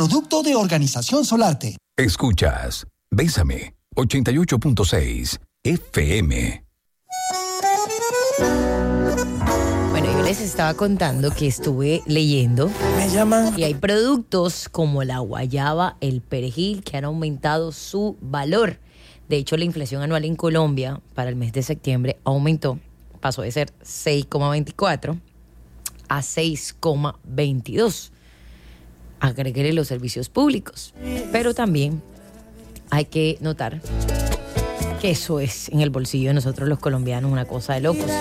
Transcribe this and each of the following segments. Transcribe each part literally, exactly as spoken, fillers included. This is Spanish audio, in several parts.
producto de Organización Solarte. Escuchas Bésame ochenta y ocho punto seis F M. Bueno, yo les estaba contando que estuve leyendo. Me llaman. Y hay productos como la guayaba, el perejil, que han aumentado su valor. De hecho, la inflación anual en Colombia para el mes de septiembre aumentó. Pasó de ser seis coma veinticuatro a seis coma veintidós. Agregué los servicios públicos. Pero también hay que notar que eso es en el bolsillo de nosotros los colombianos una cosa de locos.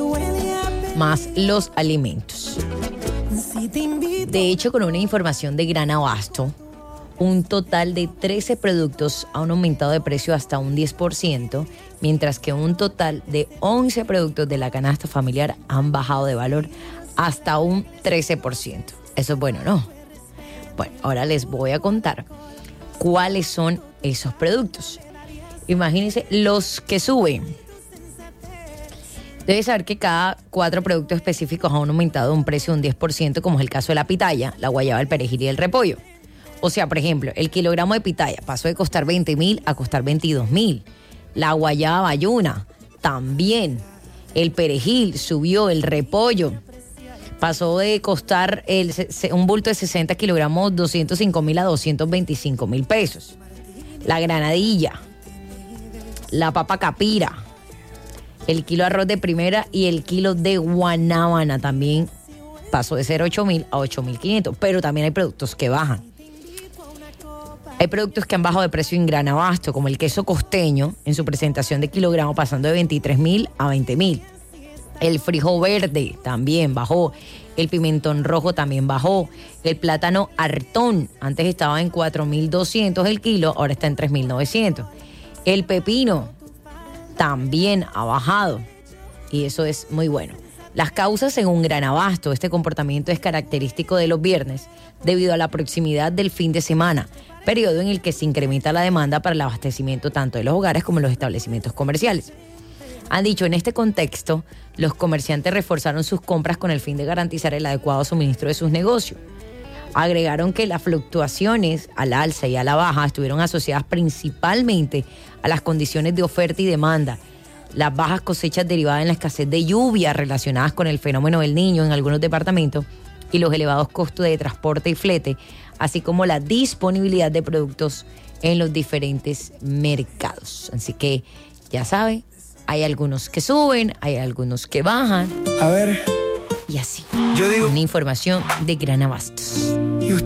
Más los alimentos. De hecho, con una información de Gran Abasto, un total de trece productos han aumentado de precio hasta un diez por ciento, mientras que un total de once productos de la canasta familiar han bajado de valor hasta un trece por ciento. Eso es bueno, ¿no? Bueno, ahora les voy a contar cuáles son esos productos. Imagínense los que suben. Debes saber que cada cuatro productos específicos han aumentado un precio de un diez por ciento, como es el caso de la pitaya, la guayaba, el perejil y el repollo. O sea, por ejemplo, el kilogramo de pitaya pasó de costar veinte mil a costar veintidós mil. La guayaba bayuna también. El perejil subió, el repollo pasó de costar el, un bulto de sesenta kilogramos doscientos cinco mil a doscientos veinticinco mil pesos. La granadilla, la papa capira, el kilo de arroz de primera y el kilo de guanábana también pasó de ser ocho mil a ocho mil quinientos. Pero también hay productos que bajan. Hay productos que han bajado de precio en Gran Abasto, como el queso costeño en su presentación de kilogramo, pasando de veintitrés mil a veinte mil. El frijol verde también bajó. El pimentón rojo también bajó. El plátano hartón, antes estaba en cuatro mil doscientos el kilo, ahora está en tres mil novecientos. El pepino también ha bajado y eso es muy bueno. Las causas, según Gran Abasto, este comportamiento es característico de los viernes debido a la proximidad del fin de semana, periodo en el que se incrementa la demanda para el abastecimiento tanto de los hogares como de los establecimientos comerciales. Han dicho, en este contexto, los comerciantes reforzaron sus compras con el fin de garantizar el adecuado suministro de sus negocios. Agregaron que las fluctuaciones al alza y a la baja estuvieron asociadas principalmente a las condiciones de oferta y demanda, las bajas cosechas derivadas en la escasez de lluvia relacionadas con el fenómeno del Niño en algunos departamentos y los elevados costos de transporte y flete, así como la disponibilidad de productos en los diferentes mercados. Así que, ya saben, hay algunos que suben, hay algunos que bajan. A ver. Y así. Yo digo. Una información de Gran Abastos.